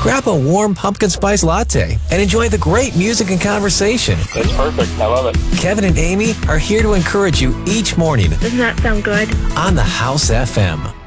grab a warm pumpkin spice latte and enjoy the great music and conversation. It's perfect. I love it. Kevin and Amy are here to encourage you each morning Doesn't that sound good? on the House FM.